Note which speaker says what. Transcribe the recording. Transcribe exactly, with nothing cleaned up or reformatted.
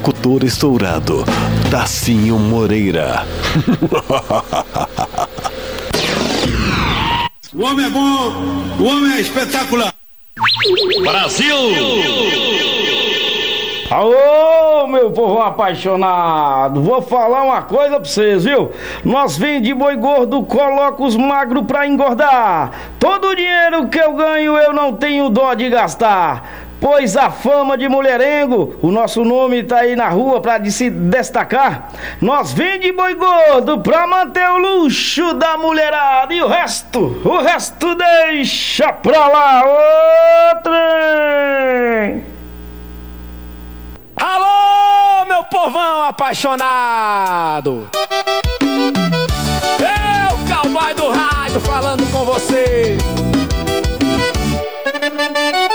Speaker 1: locutor estourado, Tacinho Moreira.
Speaker 2: O homem é bom, o homem é espetacular.
Speaker 3: Brasil!
Speaker 4: Alô, meu povo apaixonado, vou falar uma coisa pra vocês, viu? Nós vende boi gordo, coloca os magros pra engordar. Todo o dinheiro que eu ganho eu não tenho dó de gastar. Pois a fama de mulherengo, o nosso nome tá aí na rua pra de se destacar. Nós vende boi gordo pra manter o luxo da mulherada. E o resto, o resto deixa pra lá, ô trem!
Speaker 5: Alô, meu povão apaixonado! Eu, cowboy do rádio, falando com você.